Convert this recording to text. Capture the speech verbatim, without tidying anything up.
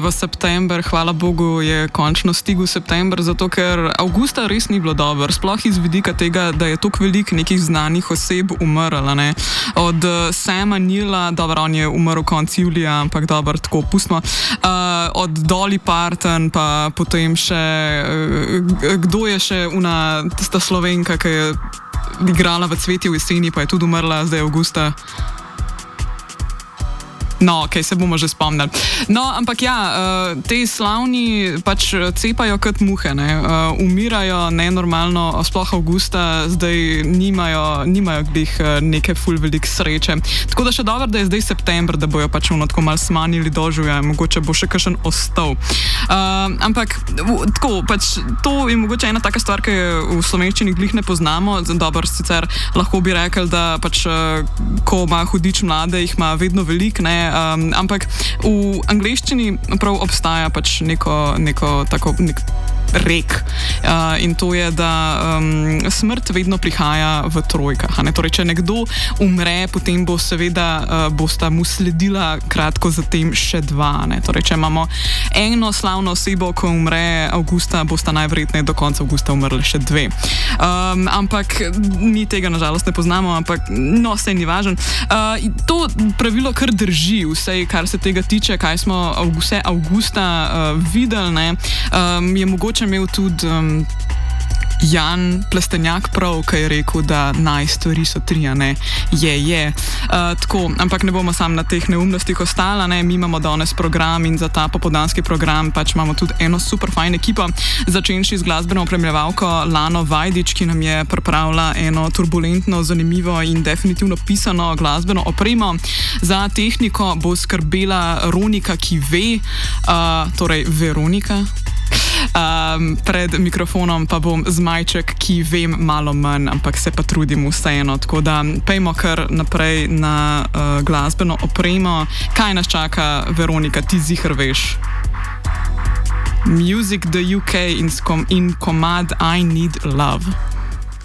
Evo, september, hvala Bogu, je končno stigel september, zato ker avgusta res ni bilo dobro, sploh iz vidika tega, da je toliko veliko nekih znanih oseb umrlo, ne. Od uh, Sama Neila, dobro, on je umrl konec julija, ampak dobro, tako pustimo. Uh, od Dolly Parton, pa potem še, uh, kdo je še una, tista Slovenka, ki je igrala v Cvetje v jeseni, pa je tudi umrla zdaj avgusta. No, ok, se bomo že spomnili. No, ampak ja, uh, te slavni pač cepajo kot muhe, ne, uh, umirajo nenormalno, sploh avgusta, zdaj nimajo, nimajo glih neke ful velik sreče. Tako da še dobro, da je zdaj september, da bojo pač ono tako malo smanjili doživlja, mogoče bo še kakšen ostal. Uh, ampak v, tako, pač to je mogoče ena taka stvar, ki v slovenščini glih ne poznamo, dobro, sicer lahko bi rekel, da pač uh, ko ima hudič mlade, jih ima vedno veliko, ne. Um, ampak v angleščini prav obstaja pač neko, neko tako nek rek uh, in to je, da um, smrt vedno prihaja v trojkah. Ne? Torej, če nekdo umre, potem bo seveda uh, bosta mu sledila kratko zatem še dva. Ne? Torej, če imamo eno slavno osebo, ko umre avgusta, bosta najverjetneje do konca avgusta umrli še dve. Um, ampak mi tega nažalost ne poznamo, ampak no, sej ni važen. Uh, to pravilo kar drži, vse, kar se tega tiče, kaj smo vse avgusta uh, videli, ne, um, je mogoče imel tudi um, Jan Plestenjak prav, ki je rekel, da naj stvari so tri, ne, je, je. Uh, tako, ampak ne bomo sam na teh neumnostih ostala, ne, mi imamo danes program in za ta popoldanski program pač imamo tudi eno super fajn ekipo, začenši z glasbeno opremljevalko Lano Vajdič, ki nam je pripravila eno turbulentno, zanimivo in definitivno pisano glasbeno opremo. Za tehniko bo skrbela Ronika, ki ve, uh, torej Veronika. Um, pred mikrofonom pa bom Zmajček, ki vem malo manj, ampak se pa trudim vseeno. Tako da pejmo kar naprej na uh, glasbeno opremo. Kaj nas čaka, Veronika, ti ziher veš? Music the U K in, in komad I Need Love.